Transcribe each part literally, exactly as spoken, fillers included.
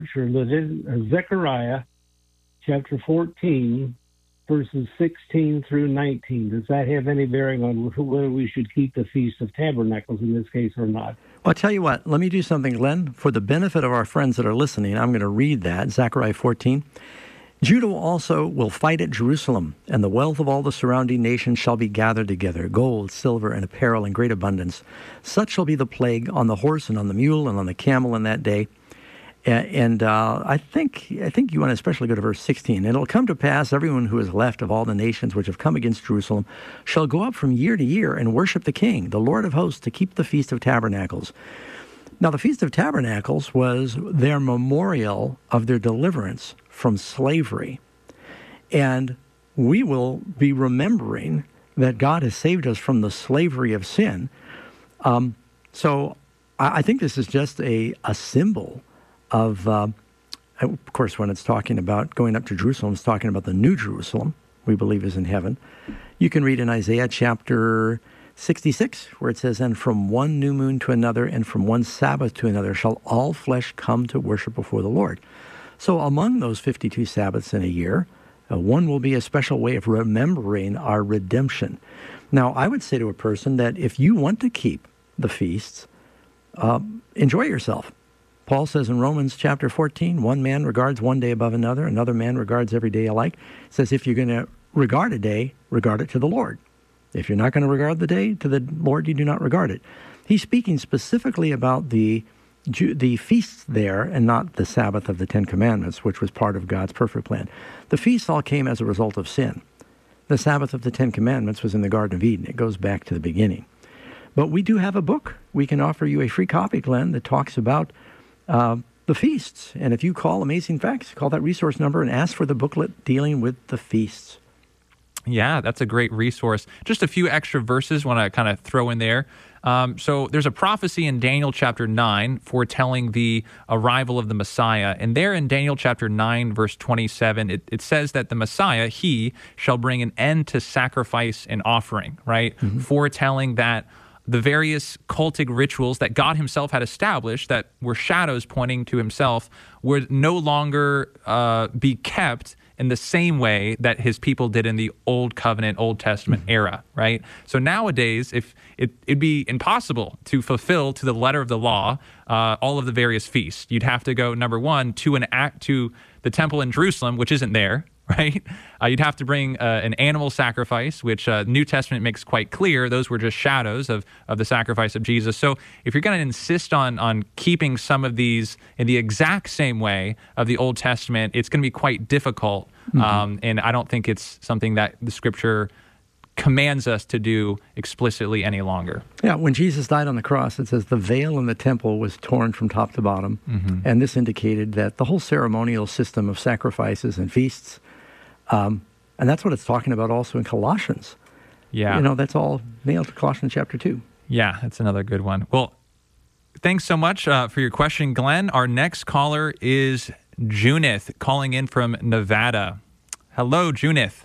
Sure, Zechariah chapter fourteen, verses sixteen through nineteen. Does that have any bearing on whether we should keep the Feast of Tabernacles in this case or not? Well, I'll tell you what, let me do something, Glenn. For the benefit of our friends that are listening, I'm going to read that, Zechariah fourteen. Judah also will fight at Jerusalem, and the wealth of all the surrounding nations shall be gathered together, gold, silver, and apparel in great abundance. Such shall be the plague on the horse and on the mule and on the camel in that day. And uh, I think I think you want to especially go to verse sixteen. And it'll come to pass, everyone who is left of all the nations which have come against Jerusalem shall go up from year to year and worship the King, the Lord of hosts, to keep the Feast of Tabernacles. Now, the Feast of Tabernacles was their memorial of their deliverance from slavery. And we will be remembering that God has saved us from the slavery of sin. Um, so I, I think this is just a, a symbol of, uh, of course, when it's talking about going up to Jerusalem, it's talking about the New Jerusalem, we believe is in heaven. You can read in Isaiah chapter sixty-six, where it says, and from one new moon to another, and from one Sabbath to another, shall all flesh come to worship before the Lord. So among those fifty-two Sabbaths in a year, uh, one will be a special way of remembering our redemption. Now, I would say to a person that if you want to keep the feasts, uh, enjoy yourself. Paul says in Romans chapter fourteen, one man regards one day above another, another man regards every day alike. It says if you're going to regard a day, regard it to the Lord. If you're not going to regard the day to the Lord, you do not regard it. He's speaking specifically about the the feasts there and not the Sabbath of the Ten Commandments, which was part of God's perfect plan. The feasts all came as a result of sin. The Sabbath of the Ten Commandments was in the Garden of Eden. It goes back to the beginning. But we do have a book. We can offer you a free copy, Glenn, that talks about uh, the feasts. And if you call Amazing Facts, call that resource number and ask for the booklet dealing with the feasts. Yeah, that's a great resource. Just a few extra verses want to kind of throw in there. Um, so there's a prophecy in Daniel chapter nine foretelling the arrival of the Messiah. And there in Daniel chapter nine, verse twenty-seven, it, it says that the Messiah, he shall bring an end to sacrifice and offering, right? Mm-hmm. Foretelling that the various cultic rituals that God himself had established that were shadows pointing to himself would no longer uh, be kept in the same way that his people did in the Old Covenant, Old Testament era, right? So nowadays, if it, it'd be impossible to fulfill to the letter of the law uh, all of the various feasts. You'd have to go, number one, to an act to the temple in Jerusalem, which isn't there, right? Uh, you'd have to bring uh, an animal sacrifice, which uh, New Testament makes quite clear. Those were just shadows of, of the sacrifice of Jesus. So if you're going to insist on, on keeping some of these in the exact same way of the Old Testament, it's going to be quite difficult. Mm-hmm. Um, and I don't think it's something that the Scripture commands us to do explicitly any longer. Yeah, when Jesus died on the cross, it says the veil in the temple was torn from top to bottom. Mm-hmm. And this indicated that the whole ceremonial system of sacrifices and feasts, Um, and that's what it's talking about also in Colossians. Yeah. You know, that's all nailed to Colossians chapter two. Yeah, that's another good one. Well, thanks so much uh, for your question, Glenn. Our next caller is Junith, calling in from Nevada. Hello, Junith.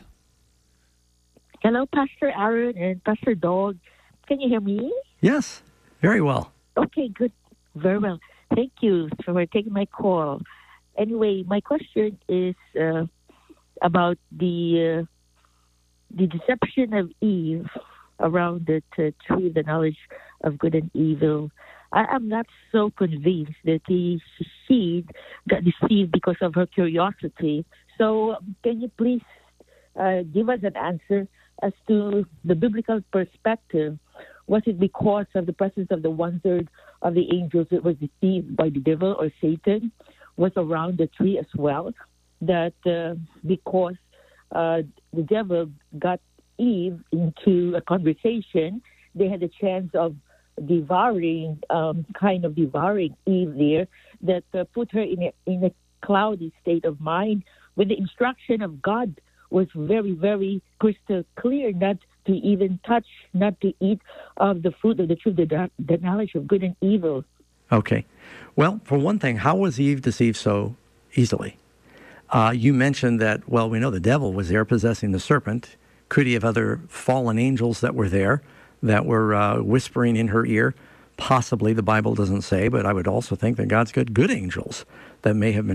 Hello, Pastor Aaron and Pastor Doug. Can you hear me? Yes, very well. Okay, good. Very well. Thank you for taking my call. Anyway, my question is Uh, about the uh, the deception of Eve around the uh, tree of the knowledge of good and evil. I am not so convinced that the seed got deceived because of her curiosity. So can you please uh, give us an answer as to the biblical perspective? Was it because of the presence of the one-third of the angels that was deceived by the devil or Satan was around the tree as well? That uh, because uh, the devil got Eve into a conversation, they had a chance of devouring, um, kind of devouring Eve there, that uh, put her in a, in a cloudy state of mind when the instruction of God was very, very crystal clear not to even touch, not to eat of the fruit of the tree, the, the knowledge of good and evil. Okay. Well, for one thing, how was Eve deceived so easily? Uh, you mentioned that, well, we know the devil was there possessing the serpent. Could he have other fallen angels that were there that were uh, whispering in her ear? Possibly, the Bible doesn't say, but I would also think that God's got good angels that may have been